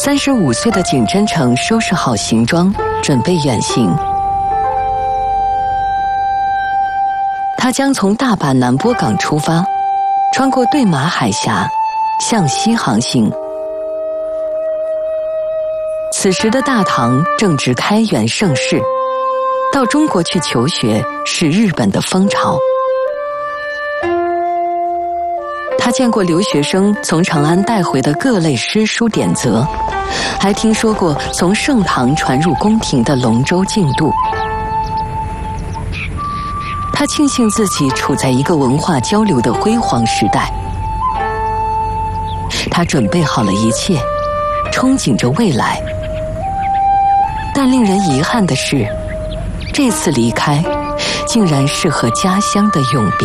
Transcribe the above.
35岁的景真诚收拾好行装，准备远行。他将从大阪南波港出发，穿过对马海峡，向西航行。此时的大唐正值开元盛世，到中国去求学是日本的风潮。他见过留学生从长安带回的各类诗书典则，还听说过从盛唐传入宫廷的龙舟竞渡。他庆幸自己处在一个文化交流的辉煌时代。他准备好了一切，憧憬着未来。但令人遗憾的是，这次离开竟然是和家乡的永别。